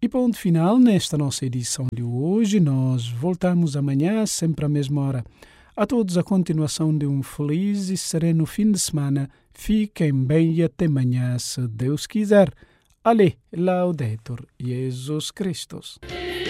E ponto final nesta nossa edição de hoje. Nós voltamos amanhã, sempre à mesma hora. A todos a continuação de um feliz e sereno fim de semana. Fiquem bem e até amanhã, se Deus quiser. Ale, Laudetur Jesus Christus.